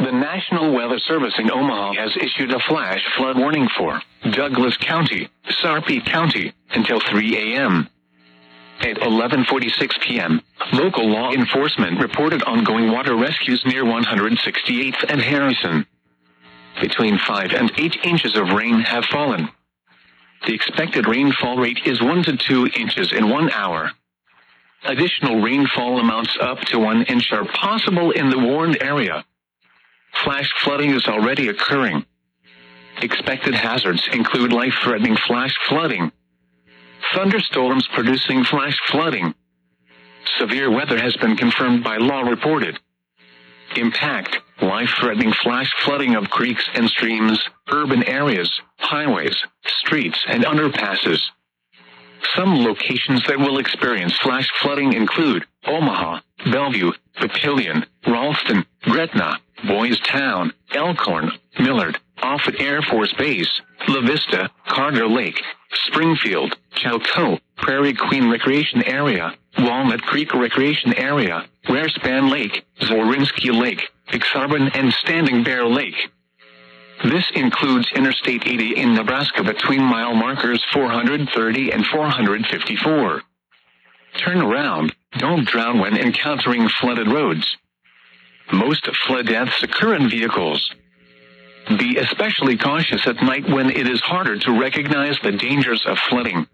The National Weather Service in Omaha has issued a flash flood warning for Douglas County, Sarpy County, until 3 a.m. At 11:46 p.m., local law enforcement reported ongoing water rescues near 168th and Harrison. Between 5 and 8 inches of rain have fallen. The expected rainfall rate is 1 to 2 inches in 1 hour. Additional rainfall amounts up to 1 inch are possible in the warned area. Flash flooding is already occurring. Expected hazards include life-threatening flash flooding, thunderstorms producing flash flooding. Severe weather has been confirmed by law reported. Impact, life-threatening flash flooding of creeks and streams, urban areas, highways, streets, and underpasses. Some locations that will experience flash flooding include Omaha, Bellevue, Papillion, Ralston, Gretna, Boys Town, Elkhorn, Millard, Offutt Air Force Base, La Vista, Carter Lake, Springfield, Chilco, Prairie Queen Recreation Area, Walnut Creek Recreation Area, Warespan Lake, Zorinsky Lake, Exarban and Standing Bear Lake. This includes Interstate 80 in Nebraska between mile markers 430 and 454. Turn around, don't drown when encountering flooded roads. Most flood deaths occur in vehicles. Be especially cautious at night when it is harder to recognize the dangers of flooding.